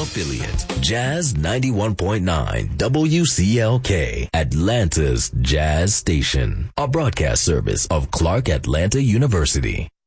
affiliate, Jazz 91.9 WCLK, Atlanta's Jazz Station, a broadcast service of Clark Atlanta University.